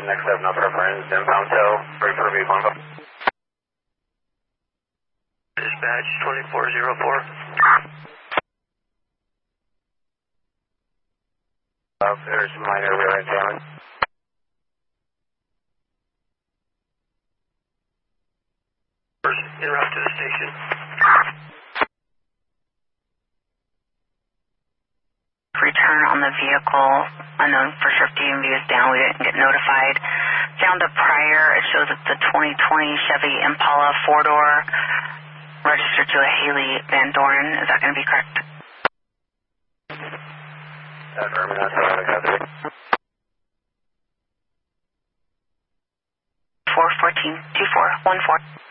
next 7 up reference, inbound tow, ready for vehicle info. Dispatch 2404. There's minor rear end damage. En route to the station. Return on the vehicle, unknown for sure if DMV is down, we didn't get notified. Found a prior, it shows it's the 2020 Chevy Impala 4-door, registered to a Haley Van Doren. Is that going to be correct? Affirmative, that's what I got there. 414-2414.